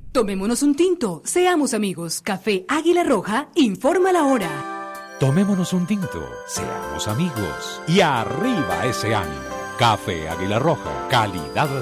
Tomémonos un tinto, seamos amigos. Café Águila Roja, informa la hora. Tomémonos un tinto, seamos amigos. Y arriba ese ánimo. Café Águila Roja, calidad